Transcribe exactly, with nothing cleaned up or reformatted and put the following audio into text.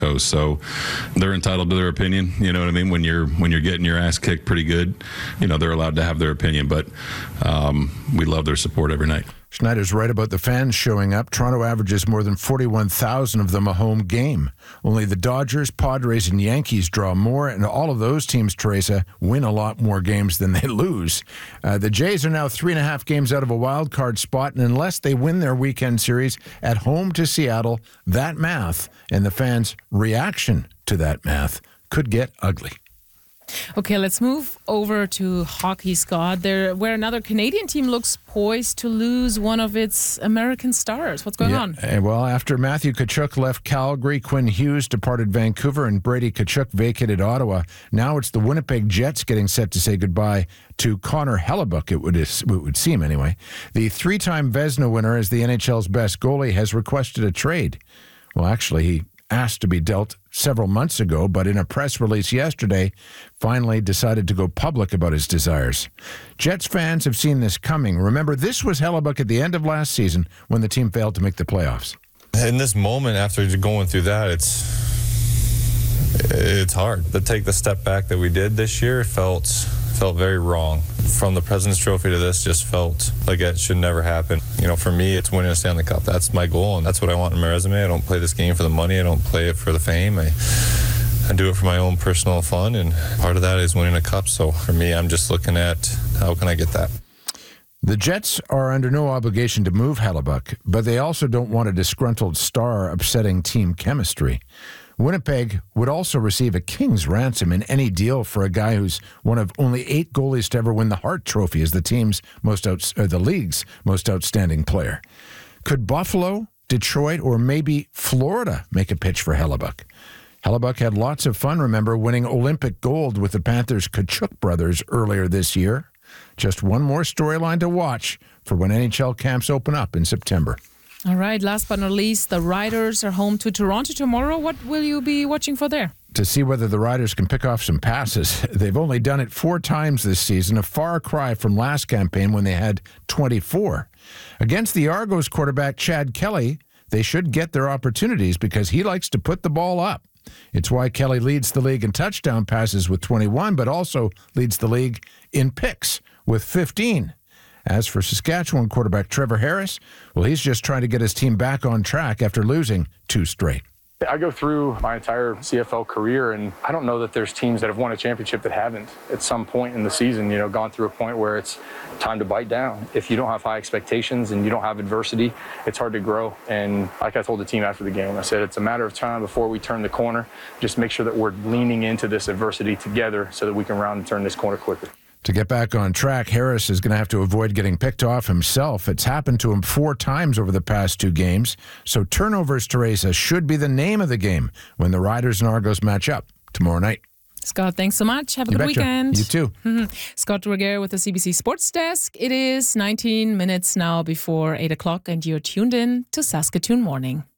So they're entitled to their opinion. You know what I mean? When you're when you're getting your ass kicked pretty good, you know, they're allowed to have their opinion. But um, we love their support every night. Schneider's right about the fans showing up. Toronto averages more than forty-one thousand of them a home game. Only the Dodgers, Padres, and Yankees draw more, and all of those teams, Teresa, win a lot more games than they lose. Uh, the Jays are now three and a half games out of a wild card spot, and unless they win their weekend series at home to Seattle, that math and the fans' reaction to that math could get ugly. Okay, let's move over to hockey, Scott, there, where another Canadian team looks poised to lose one of its American stars. What's going yeah, on? Well, after Matthew Tkachuk left Calgary, Quinn Hughes departed Vancouver, and Brady Tkachuk vacated Ottawa, now it's the Winnipeg Jets getting set to say goodbye to Connor Hellebuyck, it would, it would seem anyway. The three-time Vezina winner as the N H L's best goalie has requested a trade. Well, actually, he asked to be dealt several months ago, but in a press release yesterday, finally decided to go public about his desires. Jets fans have seen this coming. Remember, this was Hellebuyck at the end of last season when the team failed to make the playoffs. In this moment, after going through that, it's it's hard to take the step back that we did this year. It felt felt very wrong. From the President's Trophy to this, just felt like it should never happen. You know, for me, it's winning a Stanley Cup. That's my goal, and that's what I want in my resume. I don't play this game for the money. I don't play it for the fame. I, I do it for my own personal fun, and part of that is winning a cup. So for me, I'm just looking at how can I get that. The Jets are under no obligation to move Hellebuyck, but they also don't want a disgruntled star upsetting team chemistry. Winnipeg would also receive a king's ransom in any deal for a guy who's one of only eight goalies to ever win the Hart Trophy as the team's most out, or the league's most outstanding player. Could Buffalo, Detroit, or maybe Florida make a pitch for Hellebuyck? Hellebuyck had lots of fun, remember, winning Olympic gold with the Panthers' Tkachuk brothers earlier this year. Just one more storyline to watch for when N H L camps open up in September. All right, last but not least, the Riders are home to Toronto tomorrow. What will you be watching for there? To see whether the Riders can pick off some passes. They've only done it four times this season, a far cry from last campaign when they had twenty-four. Against the Argos quarterback Chad Kelly, they should get their opportunities because he likes to put the ball up. It's why Kelly leads the league in touchdown passes with twenty-one, but also leads the league in picks with fifteen. As for Saskatchewan quarterback Trevor Harris, well, he's just trying to get his team back on track after losing two straight. I go through my entire C F L career, and I don't know that there's teams that have won a championship that haven't at some point in the season, you know, gone through a point where it's time to bite down. If you don't have high expectations and you don't have adversity, it's hard to grow. And like I told the team after the game, I said, it's a matter of time before we turn the corner. Just make sure that we're leaning into this adversity together so that we can round and turn this corner quicker. To get back on track, Harris is going to have to avoid getting picked off himself. It's happened to him four times over the past two games. So turnovers, Teresa, should be the name of the game when the Riders and Argos match up tomorrow night. Scott, thanks so much. Have a You good betcha. weekend. You too. Mm-hmm. Scott Regehr with the C B C Sports Desk. It is nineteen minutes now before eight o'clock, and you're tuned in to Saskatoon Morning.